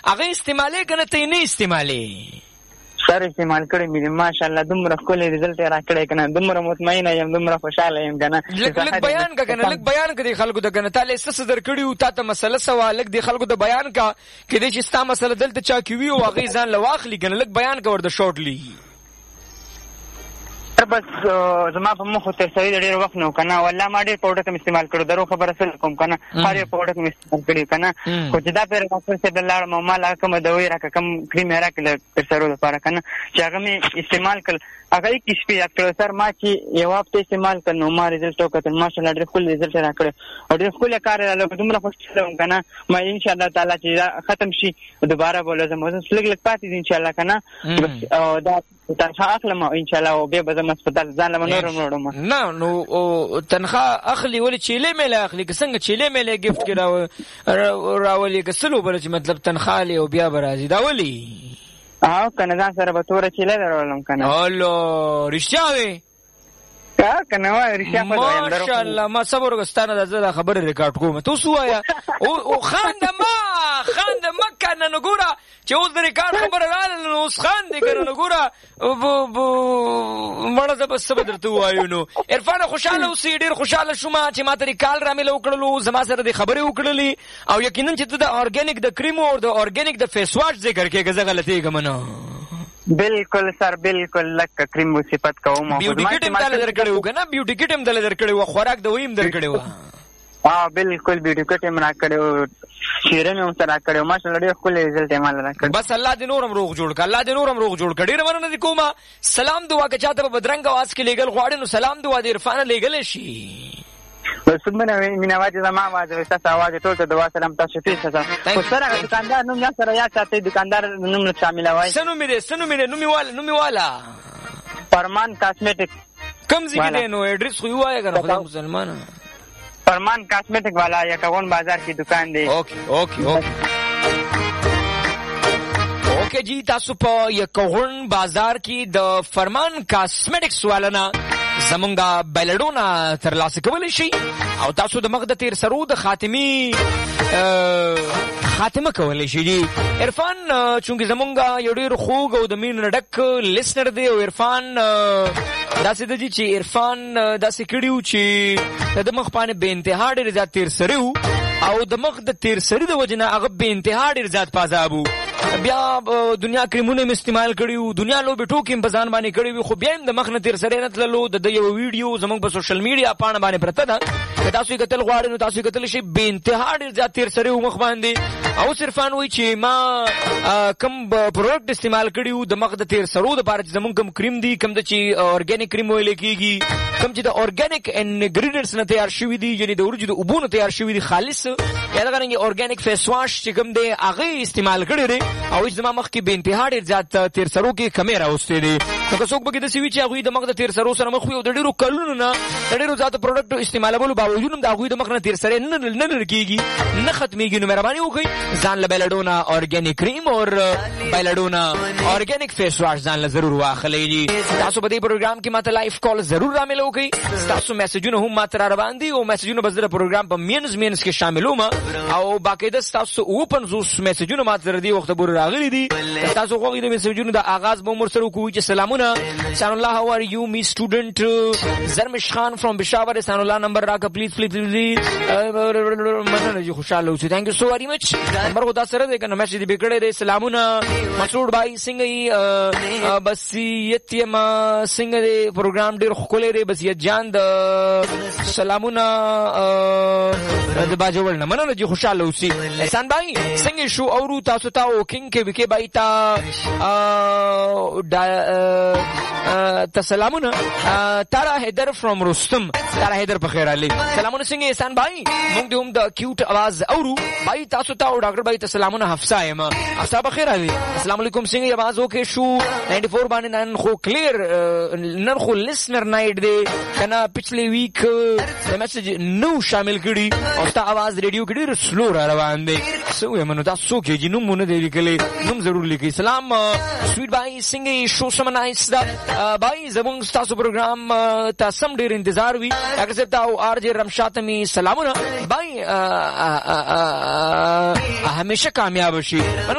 هغه استعمالي کنه ته نه استعمالي؟ سر استعمال کړی مې ماشاءالله دومره ښکلی رزلټ را کړی کنه دومره مطمئنه یم دومره خوشاله یم کنه. لږ بیان کا کنه لږ بیان کړي خلکو د کنه تعالی څه در کړیو تا ته مسله سوال لږ دی خلکو د بیان کا کدي چې ستا مسله دلته چا کیوي او هغه ځان لواخلی کنه لږ بیان کا ورته شورټلی. بس زما په مخ ته سړی ډېر وخت نو کنه والله ما ډېر پاوډر کوم استعمال کړو درو خبره سره کوم کنه هر یو پاوډر کوم استعمال کړی کنه خو چې دا پر ډاکټر صاحب لاړ مو مال کوم دوی راکه کم کریم راکله پر سرو لپاره کنه چې هغه می استعمال کړ هغه کې شپې اکټر سر ما چې یو هفته استعمال کړنو ما رزلټ وکړ ماشاءالله ډېر خپل رزلټ راکړ او ډېر خپل کار له دومره خوشاله وم کنه ما ان شاء الله تعالی چې ختم شي دوباره بولم لږ لږ پاتې ان شاء الله کنه او دا تنخواه اخلم ان شاء الله او بیا به زما هسپتال ځان له نورم نه نو تنخواه اخلي ولې چيله مې لا اخلي که څنګه چيله مې لا گیفت کې راولي که سلو بل چې مطلب تنخواه لې او بیا برازي دا ولي کنه ځان سره به تور چيله درولم کنه الله رښتیا وي کنه وای رښتیا په وایم درو ماشاءالله ما صبر وګستانه د زړه خبره ریکارډ کوم ته سو وایا او خاند ما کنه نو ګوره چې اوس د ریکارډ خبره رااله نو اوس خاند کنه نو ګوره مړه د بس صبر درته وایو نو عرفان خوشاله اوسې ډیر خوشاله شوم چې ما ته ریکال را ملو کړلو زما سره د خبره وکړلې او یقینا چې ته د اورګانیک د کریم او د اورګانیک د فیس واش ذکر کې غزه غلطي کوم نه بالکل سر بالکل لکه کریم و صفت کوم بیوټی کټ هم دل درکړو کنه بیوټی کټ هم دل درکړو خوراک د ویم درکړو بالکل بیوټی کټ هم راکړو شیرین هم سره راکړو ماشاءالله ډېر خپل رزلټ یې مال راکړ بس الله دې نورم روغ جوړ کړه الله دې نورم روغ جوړ کړه ډېر مننه دې کومه سلام دعا که چاته په بدرنګ आवाज کې لګل غواړي نو سلام دعا دې عرفان لګل شي سمونه میناوات زما आवाज وستا आवाज ټول ته دعا سلام تاسو ته خو سره دکاندار نوم یا سره یا ساتي دکاندار نوم شامل وای سنو مې نومي والا فرمان کاسمیټک کم ځای کې نو ایڈریس خو یوای کنه خدای مسلمان فرمان کاسمیټک والا یا کون بازار کی دکان دی اوکے جی تاسو په یکون بازار کې د فرمان کاسمیټکس والنا زمونږه بیلډونا ترلاسه کولی شي او تاسو د مخ د تیر سرو د خاتمه کولی شي دي عرفان چونګې زمونږه یو ډېر خوږ او د مین ډک لیسنر دی او عرفان داسې د دې چې عرفان داسې کړیو چې د مخ باندې به انتها ډېر زیات تیر سریو او د مخ د تیر سری د وجنه هغه به انتها ډېر زیات پازابو بیا دنیا کریمونه استعمال کړیو دنیا لو بټو کې بزان باندې کړیو خو بیا د مخ نه تیر سره نه تللو د یو ویډیو زموږ په سوشل میډیا باندې پرته ده تاسو یې کتل غواړئ نو تاسو یې کتل شي به انتها ډېر زیات تیر سره مخ باندې او صرفان وای چې ما کم پروډکټ استعمال کړیو د مخ د تیر سرو د بار زموږ کم کریم دی کم د چې اورګانیک کریم ویل کیږي کم چې د اورګانیک انګریډینټس نه تیار شوی دی یعنی د ورجو د اوبو نه تیار شوی دی خالص یا دا غنګي اورګانیک فیس واش چې کم دی هغه استعمال کړی دی او زما مخ کې به انتها ډېر زیات تیر سرو کې کیمرا اوسته دي نو څوک به د سوي چې هغه د مخ د تیر سرو سره مخ یو د ډېرو کلونو نه ډېرو زیات پروډکټ استعمالولو باوجود هم د هغه د مخ نه تیر سره نه لرګيږي نه ختميږي نو مهرباني وکړئ ځان له بیلډونا اورګانیک کریم او بیلډونا اورګانیک فیس واش ځان له ضرور واخلئ دي تاسو په دې پروګرام کې ماته لایف کال ضرور رامل وکړئ تاسو میسجونه هم ماته را روان دي او میسجونه به زره پروګرام په مینز کې شاملوم او باقاعده تاسو اوپن زوس میسجونه ماته زره دی وخت بور راغلي دي تاسو غوښتل د میسجونو د آغاز به مر سره کوی چې سلامونه سان الله هاو ار یو می سټوډنټ زرمش خان فرام بشاور سان الله نمبر راکا پلیز مننه جی خوشاله اوسئ ثانک یو سو ویری مچ نمبر خدا سره دې کنه میسج دې بګړې دې سلامونه مسعود بھائی څنګه بسیت یم څنګه دې پروګرام ډېر خولې دې بسیت جان د سلامونه د باجوړ نه مننه جی خوشاله اوسئ احسان بھائی څنګه شو اورو تاسو ته وکینګ کې وکي بای تا سلامونه تارا حیدر فرام رستم تارا حیدر په خیر علي سلامونه څنګه احسان بھائی موږ دې هم د کیوټ आवाज اورو بای تاسو ته او ډاکټر بای ته سلامونه حفصه یم تاسو په خیر علي السلام علیکم څنګه आवाज اوکې شو 94 باندې نن خو کلیر نن خو لیسنر نایټ دی کنه پچھلی ویک د میسج نو شامل کړي او تا आवाज ریډیو کې ډیر سلو روان دی سو یم نو تاسو کې جنوم مونږ دې لیکلې نوم ضرور لیکي سلام سویټ بای څنګه شو سم نایس دا بای زموږ تاسو پروګرام تاسو ډیر انتظار وی اګه زه تا او ار جی رمشاتمی سلامونه بای همیشه کامیاب شي.